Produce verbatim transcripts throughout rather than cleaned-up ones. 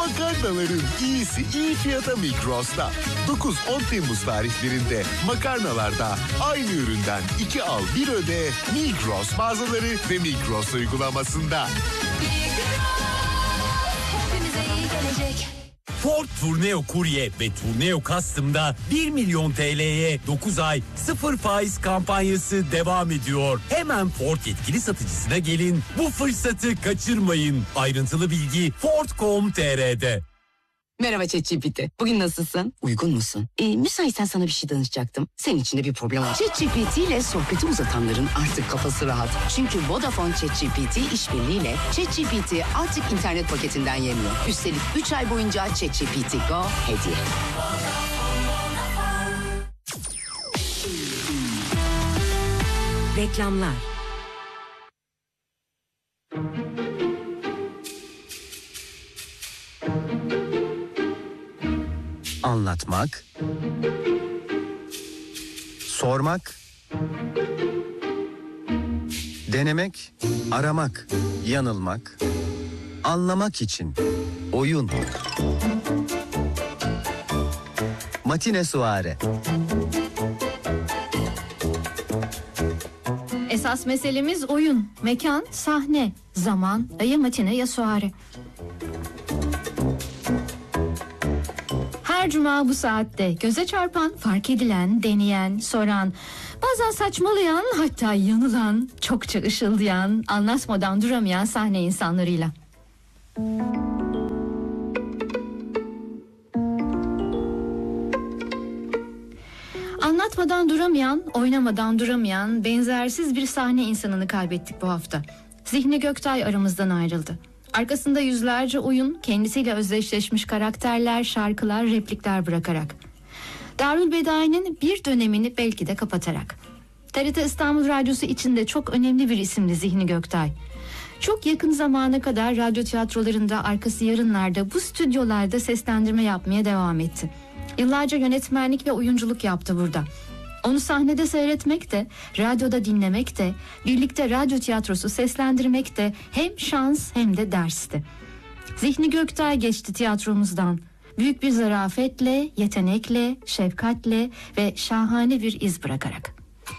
Makarnaların iyisi iyi fiyata Migros'ta. dokuz on Temmuz tarihlerinde makarnalarda aynı üründen iki al bir öde Migros mağazaları ve Migros uygulamasında. Ford Tourneo Courier ve Tourneo Custom'da bir milyon T L'ye dokuz ay sıfır faiz kampanyası devam ediyor. Hemen Ford yetkili satıcısına gelin. Bu fırsatı kaçırmayın. Ayrıntılı bilgi ford nokta com nokta t r'de. Merhaba ChatGPT. Bugün nasılsın? Uygun musun? Ee, müsaitsen sana bir şey danışacaktım. Senin için de bir problem var. ChatGPT ile sohbeti uzatanların artık kafası rahat. Çünkü Vodafone ChatGPT işbirliğiyle ChatGPT artık internet paketinden yemiyor. Üstelik üç ay boyunca ChatGPT Go hediye. Reklamlar. Anlatmak, sormak, denemek, aramak, yanılmak, anlamak için oyun. Matine Suare. Esas meselemiz oyun, mekan, sahne, zaman, ya matine ya suare. Her cuma bu saatte göze çarpan, fark edilen, deneyen, soran, bazen saçmalayan, hatta yanılan, çokça ışıldayan, anlatmadan duramayan sahne insanlarıyla. Anlatmadan duramayan, oynamadan duramayan, benzersiz bir sahne insanını kaybettik bu hafta. Zihni Göktay aramızdan ayrıldı. Arkasında yüzlerce oyun, kendisiyle özdeşleşmiş karakterler, şarkılar, replikler bırakarak. Darülbedai'nin bir dönemini belki de kapatarak. T R T İstanbul Radyosu içinde çok önemli bir isimdi Zihni Göktay. Çok yakın zamana kadar radyo tiyatrolarında, arkası yarınlarda, bu stüdyolarda seslendirme yapmaya devam etti. Yıllarca yönetmenlik ve oyunculuk yaptı burada. Onu sahnede seyretmek de, radyoda dinlemek de, birlikte radyo tiyatrosu seslendirmek de hem şans hem de dersti. Zihni Göktay geçti tiyatromuzdan. Büyük bir zarafetle, yetenekle, şefkatle ve şahane bir iz bırakarak.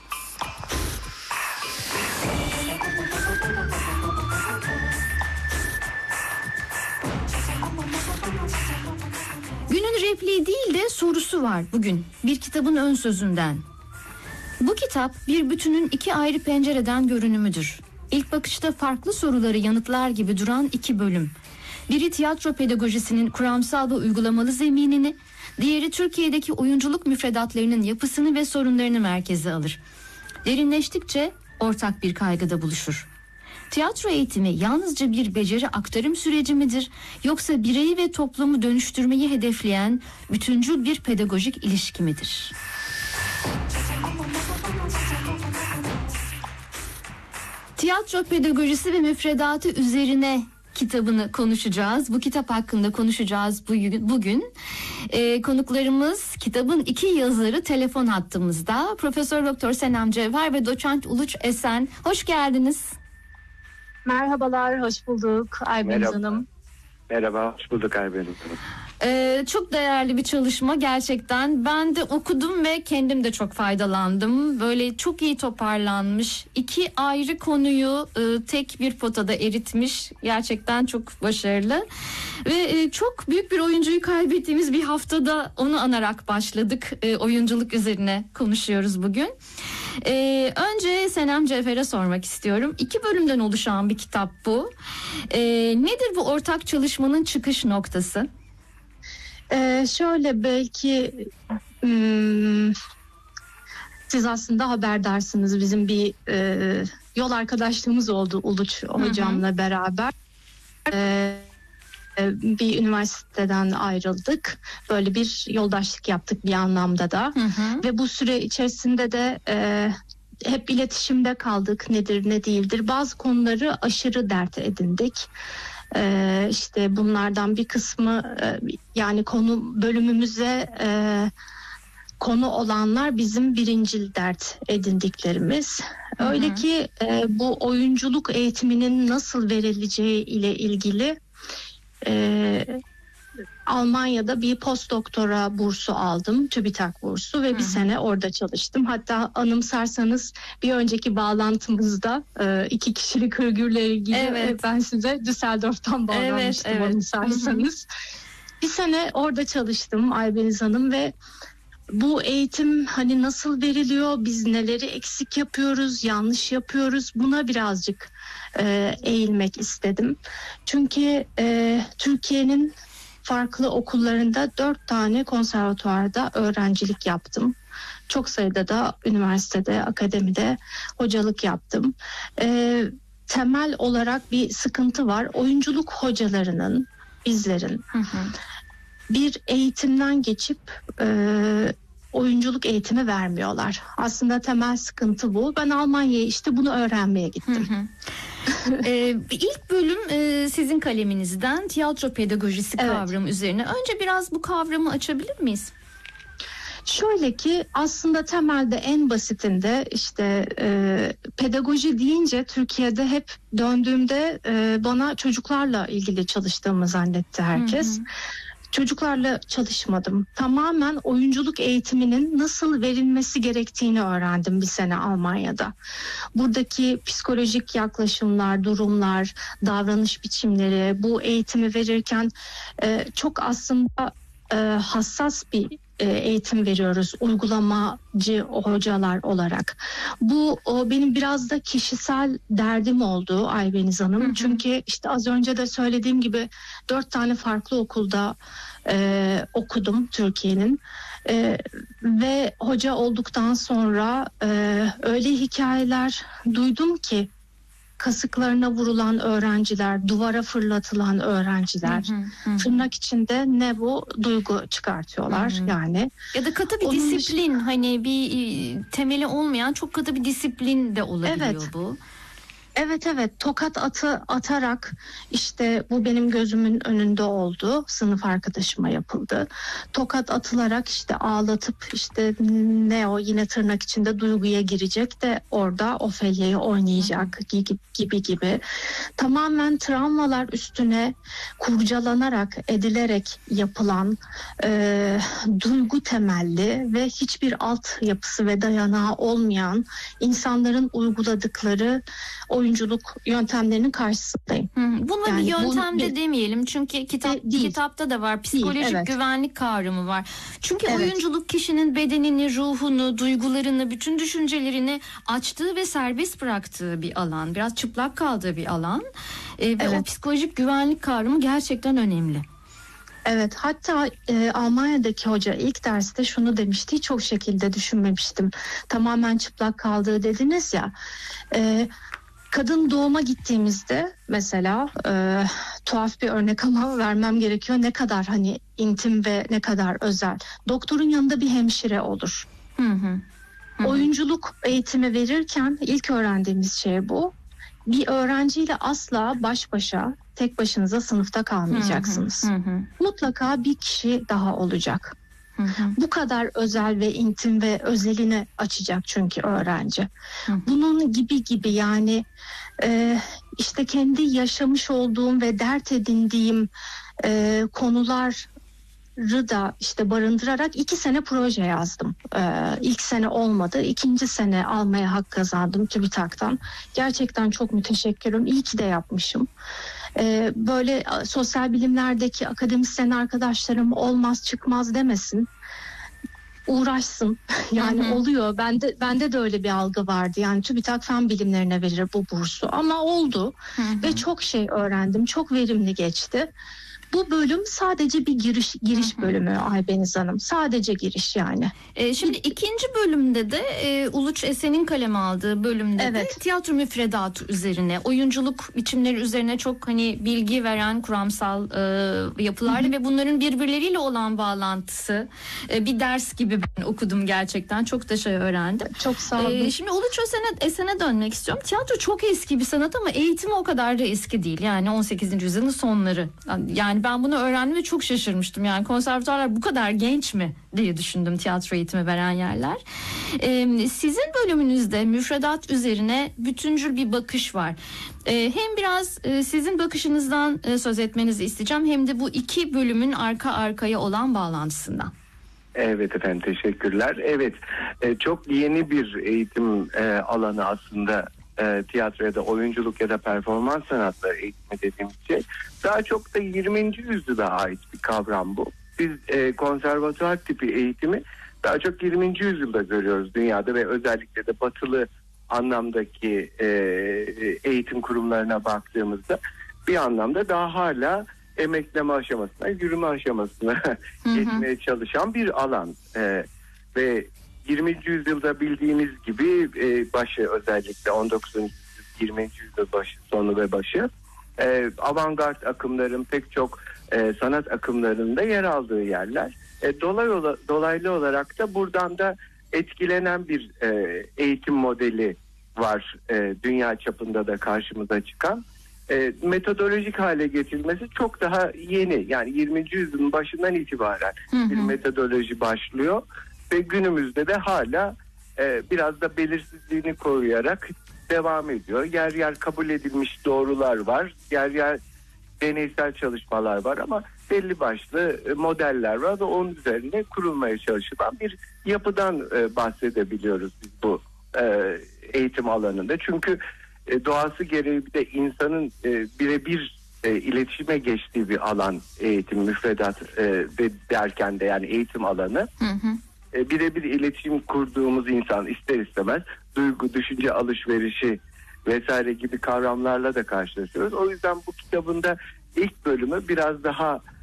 Günün repliği değil de sorusu var bugün bir kitabın ön sözünden. Bu kitap bir bütünün iki ayrı pencereden görünümüdür. İlk bakışta farklı soruları yanıtlar gibi duran iki bölüm. Biri tiyatro pedagojisinin kuramsal ve uygulamalı zeminini, diğeri Türkiye'deki oyunculuk müfredatlarının yapısını ve sorunlarını merkeze alır. Derinleştikçe ortak bir kaygıda buluşur. Tiyatro eğitimi yalnızca bir beceri aktarım süreci midir, yoksa bireyi ve toplumu dönüştürmeyi hedefleyen bütüncül bir pedagojik ilişki midir? Tiyatro pedagojisi ve müfredatı üzerine kitabını konuşacağız. Bu kitap hakkında konuşacağız bugün. bugün. Ee, konuklarımız kitabın iki yazarı telefon hattımızda. Profesör Doktor Senem Cevher ve Doçent Uluç Esen. Hoş geldiniz. Merhabalar, hoş bulduk Aybeniz Hanım. Merhaba, hoş bulduk Aybeniz Hanım. Ee, çok değerli bir çalışma gerçekten. Ben de okudum ve kendim de çok faydalandım. Böyle çok iyi toparlanmış. İki ayrı konuyu e, tek bir potada eritmiş. Gerçekten çok başarılı. Ve e, çok büyük bir oyuncuyu kaybettiğimiz bir haftada onu anarak başladık. E, oyunculuk üzerine konuşuyoruz bugün. E, önce Senem Cevher'e sormak istiyorum. İki bölümden oluşan bir kitap bu. E, nedir bu ortak çalışmanın çıkış noktası? Ee, şöyle belki hmm, siz aslında haberdarsınız. Bizim bir e, yol arkadaşlığımız oldu Uluç hocamla hı hı. beraber. Ee, bir üniversiteden ayrıldık. Böyle bir yoldaşlık yaptık bir anlamda da. Hı hı. Ve bu süre içerisinde de e, hep iletişimde kaldık. Nedir ne değildir. Bazı konuları aşırı dert edindik. Ee, işte bunlardan bir kısmı e, yani konu bölümümüze e, konu olanlar bizim birincil dert edindiklerimiz. Hı hı. Öyle ki e, bu oyunculuk eğitiminin nasıl verileceği ile ilgili e, Almanya'da bir postdoktora bursu aldım. TÜBİTAK bursu ve bir sene orada çalıştım. Hatta anımsarsanız bir önceki bağlantımızda e, iki kişilik hırgürle ilgili Evet. ben size Düsseldorf'tan bağlanmıştım Evet, evet. anımsarsanız. Bir sene orada çalıştım Aybeniz Hanım ve bu eğitim hani nasıl veriliyor, biz neleri eksik yapıyoruz, yanlış yapıyoruz, buna birazcık e, eğilmek istedim. Çünkü e, Türkiye'nin farklı okullarında dört tane konservatuvarda öğrencilik yaptım. Çok sayıda da üniversitede, akademide hocalık yaptım. E, temel olarak bir sıkıntı var. Oyunculuk hocalarının, bizlerin Hı hı. bir eğitimden geçip e, oyunculuk eğitimi vermiyorlar. Aslında temel sıkıntı bu. Ben Almanya'ya işte bunu öğrenmeye gittim. Hı hı. ee, ilk bölüm e, sizin kaleminizden tiyatro pedagojisi Evet. kavramı üzerine. Önce biraz bu kavramı açabilir miyiz? Şöyle ki aslında temelde en basitinde işte e, pedagoji deyince Türkiye'de hep döndüğümde e, bana çocuklarla ilgili çalıştığımı zannetti herkes. Hı hı. Çocuklarla çalışmadım. Tamamen oyunculuk eğitiminin nasıl verilmesi gerektiğini öğrendim bir sene Almanya'da. Buradaki psikolojik yaklaşımlar, durumlar, davranış biçimleri, bu eğitimi verirken e, çok aslında e, hassas bir e, eğitim veriyoruz uygulamacı hocalar olarak. Bu o benim biraz da kişisel derdim oldu Aybeniz Hanım. Hı hı. Çünkü işte az önce de söylediğim gibi dört tane farklı okulda e, okudum Türkiye'nin. E, ve hoca olduktan sonra e, öyle hikayeler duydum ki kasıklarına vurulan öğrenciler, duvara fırlatılan öğrenciler, Hı hı, hı. tırnak içinde ne bu duygu çıkartıyorlar Hı hı. yani. Ya da katı bir Onun dışı- disiplin, hani bir e, temeli olmayan çok katı bir disiplin de olabiliyor Evet. bu. Evet evet tokat atı atarak işte bu benim gözümün önünde oldu. Sınıf arkadaşıma yapıldı. Tokat atılarak işte ağlatıp işte ne o yine tırnak içinde duyguya girecek de orada Ofelia'yı oynayacak gibi gibi gibi. Tamamen travmalar üstüne kurcalanarak edilerek yapılan e, duygu temelli ve hiçbir alt yapısı ve dayanağı olmayan insanların uyguladıkları oyunculuk yöntemlerinin karşısındayım. Hı hı. Buna Yani bir bu- yöntem de bir- demeyelim çünkü kitap De- değil. kitapta da var psikolojik evet. güvenlik kavramı var. Çünkü Evet. oyunculuk kişinin bedenini, ruhunu, duygularını, bütün düşüncelerini açtığı ve serbest bıraktığı bir alan, biraz çıplak kaldığı bir alan. Ee, ve o Evet. psikolojik güvenlik kavramı gerçekten önemli. Evet, hatta e, Almanya'daki hoca ilk derste şunu demişti, hiç o şekilde düşünmemiştim. Tamamen çıplak kaldığı dediniz ya. E, kadın doğuma gittiğimizde mesela e, tuhaf bir örnek ama vermem gerekiyor. Ne kadar hani intim ve ne kadar özel. Doktorun yanında bir hemşire olur. Hı hı. Hı hı. Oyunculuk eğitimi verirken ilk öğrendiğimiz şey bu. Bir öğrenciyle asla baş başa, tek başınıza sınıfta kalmayacaksınız. Hı hı. Mutlaka bir kişi daha olacak. Hı hı. Bu kadar özel ve intim ve özelini açacak çünkü öğrenci. Hı hı. Bunun gibi gibi yani e, işte kendi yaşamış olduğum ve dert edindiğim e, konular da işte barındırarak iki sene proje yazdım. Ee, ilk sene olmadı. İkinci sene almaya hak kazandım TÜBİTAK'tan. Gerçekten çok müteşekkirim. İyi ki de yapmışım. Ee, böyle sosyal bilimlerdeki akademisyen arkadaşlarım olmaz çıkmaz demesin. Uğraşsın. Yani Hı hı. oluyor. Bende bende de öyle bir algı vardı. Yani TÜBİTAK Fen Bilimlerine verir bu bursu. Ama oldu. Hı hı. Ve çok şey öğrendim. Çok verimli geçti. Bu bölüm sadece bir giriş giriş bölümü Aybeniz Hanım. Sadece giriş yani. Ee, şimdi ikinci bölümde de e, Uluç Esen'in kaleme aldığı bölümde Evet. de tiyatro müfredatı üzerine, oyunculuk biçimleri üzerine çok hani bilgi veren kuramsal e, yapılardı ve bunların birbirleriyle olan bağlantısı e, bir ders gibi ben okudum gerçekten. Çok da şey öğrendim. Çok sağ olun. Ee, şimdi Uluç Esen'e, Esen'e dönmek istiyorum. Tiyatro çok eski bir sanat ama eğitimi o kadar da eski değil. Yani on sekizinci yüzyılın sonları. Yani Yani ben bunu öğrendim ve çok şaşırmıştım. Yani konservatuarlar bu kadar genç mi diye düşündüm, tiyatro eğitimi veren yerler. Ee, sizin bölümünüzde müfredat üzerine bütüncül bir bakış var. Ee, hem biraz e, sizin bakışınızdan e, söz etmenizi isteyeceğim, hem de bu iki bölümün arka arkaya olan bağlantısından. Evet efendim, teşekkürler. Evet, e, çok yeni bir eğitim e, alanı aslında e, tiyatro ya da oyunculuk ya da performans sanatları eğitimi dediğimiz şey. Daha çok da yirminci yüzyıla ait bir kavram bu. Biz e, konservatuvar tipi eğitimi daha çok yirminci yüzyılda görüyoruz dünyada ve özellikle de batılı anlamdaki e, eğitim kurumlarına baktığımızda bir anlamda daha hala emekleme aşamasına, yürüme aşamasına geçmeye çalışan bir alan. Ee, ve yirminci yüzyılda bildiğimiz gibi e, başı, özellikle on dokuzuncu yirminci yüzyıl başı, sonu ve başı e, avantgard akımların pek çok e, sanat akımlarında yer aldığı yerler. E, dolay, dolaylı olarak da buradan da etkilenen bir e, eğitim modeli var e, dünya çapında da karşımıza çıkan. E, metodolojik hale getirilmesi çok daha yeni, yani yirminci yüzyılın başından itibaren hı hı. bir metodoloji başlıyor ve günümüzde de hala e, biraz da belirsizliğini koruyarak devam ediyor. Yer yer kabul edilmiş doğrular var, yer yer deneysel çalışmalar var ama belli başlı modeller var ve onun üzerine kurulmaya çalışılan bir yapıdan e, bahsedebiliyoruz biz bu e, eğitim alanında. Çünkü doğası gereği bir de insanın e, birebir e, iletişime geçtiği bir alan eğitim müfredat e, de derken de, yani eğitim alanı. Hı hı. E, birebir iletişim kurduğumuz insan ister istemez duygu, düşünce alışverişi vesaire gibi kavramlarla da karşılaşıyoruz. O yüzden bu kitabında ilk bölümü biraz daha